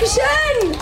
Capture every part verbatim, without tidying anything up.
Dankeschön!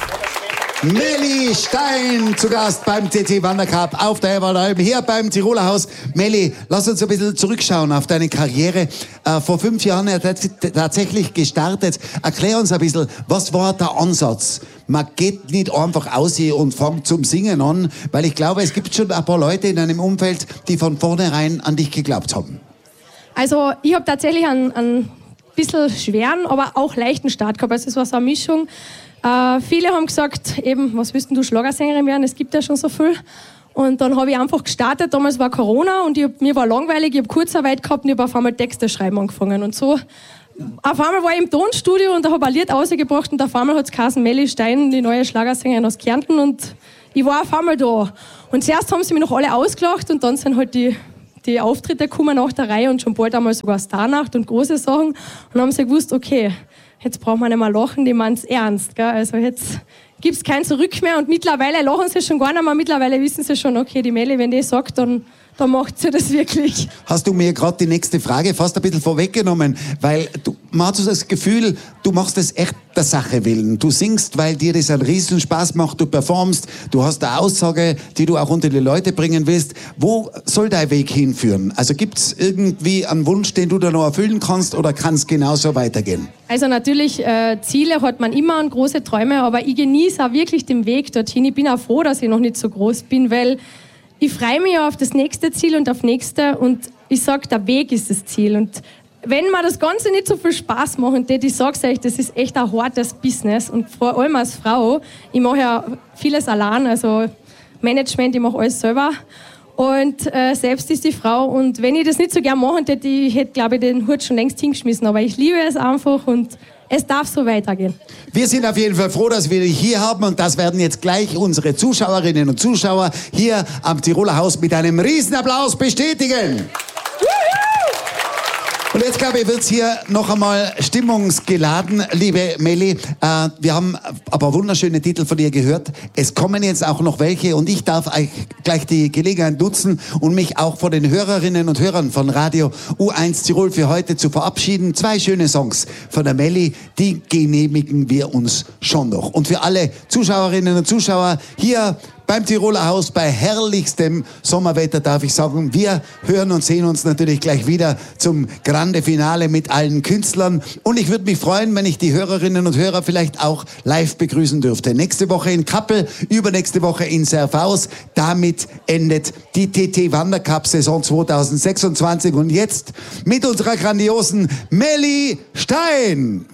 Melli Stein zu Gast beim T T Wandercup auf der Eberalm, hier beim Tiroler Haus. Melli, lass uns ein bisschen zurückschauen auf deine Karriere. Äh, vor fünf Jahren hat er tatsächlich gestartet. Erklär uns ein bisschen, was war der Ansatz? Man geht nicht einfach aus und fängt zum Singen an, weil ich glaube, es gibt schon ein paar Leute in deinem Umfeld, die von vornherein an dich geglaubt haben. Also ich habe tatsächlich einen, einen bisschen schweren, aber auch leichten Start gehabt. Also es war so eine Mischung. Äh, viele haben gesagt, eben, was willst denn du Schlagersängerin werden? Es gibt ja schon so viel. Und dann habe ich einfach gestartet. Damals war Corona und ich hab, mir war langweilig. Ich habe Kurzarbeit gehabt und ich habe auf einmal Texte schreiben angefangen. Und so, auf einmal war ich im Tonstudio und da habe ich ein Lied rausgebracht und auf einmal hat es geheißen, Melli Stein, die neue Schlagersängerin aus Kärnten. Und ich war auf einmal da. Und zuerst haben sie mich noch alle ausgelacht und dann sind halt die, die Auftritte gekommen nach der Reihe und schon bald einmal sogar Starnacht und große Sachen. Und dann haben sie gewusst, okay, jetzt braucht man nicht mehr lachen, die meinen es ernst. Gell? Also jetzt gibt es kein Zurück mehr und mittlerweile lachen sie schon gar nicht mehr. Mittlerweile wissen sie schon, okay, die Melli, wenn die sagt, dann, dann macht sie das wirklich. Hast du mir gerade die nächste Frage fast ein bisschen vorweggenommen, weil du, man hat so das Gefühl, du machst das echt der Sache willen. Du singst, weil dir das einen riesen Spaß macht, du performst, du hast eine Aussage, die du auch unter die Leute bringen willst. Wo soll dein Weg hinführen? Also gibt es irgendwie einen Wunsch, den du da noch erfüllen kannst oder kann es genauso weitergehen? Also natürlich, äh, Ziele hat man immer und große Träume, aber ich genieße auch wirklich den Weg dorthin. Ich bin auch froh, dass ich noch nicht so groß bin, weil ich freue mich ja auf das nächste Ziel und auf nächste und ich sage, der Weg ist das Ziel. Und wenn mir das Ganze nicht so viel Spaß macht, und ich sage euch, das ist echt ein hartes Business und vor allem als Frau, ich mache ja vieles allein, also Management, ich mache alles selber und äh, selbst ist die Frau und wenn ich das nicht so gern machen hätte, ich hätte, glaube ich, den Hut schon längst hingeschmissen, aber ich liebe es einfach und es darf so weitergehen. Wir sind auf jeden Fall froh, dass wir dich hier haben und das werden jetzt gleich unsere Zuschauerinnen und Zuschauer hier am Tiroler Haus mit einem Riesenapplaus bestätigen. Und jetzt, glaube ich, wird es hier noch einmal stimmungsgeladen, liebe Melli. Äh, wir haben aber wunderschöne Titel von dir gehört. Es kommen jetzt auch noch welche und ich darf euch gleich die Gelegenheit nutzen und mich auch von den Hörerinnen und Hörern von Radio U eins Tirol für heute zu verabschieden. Zwei schöne Songs von der Melli, die genehmigen wir uns schon noch. Und für alle Zuschauerinnen und Zuschauer hier beim Tiroler Haus, bei herrlichstem Sommerwetter darf ich sagen, wir hören und sehen uns natürlich gleich wieder zum Grande Finale mit allen Künstlern. Und ich würde mich freuen, wenn ich die Hörerinnen und Hörer vielleicht auch live begrüßen dürfte. Nächste Woche in Kappel, übernächste Woche in Serfaus. Damit endet die T T Wandercup-Saison zwanzig sechsundzwanzig. Und jetzt mit unserer grandiosen Melli Stein.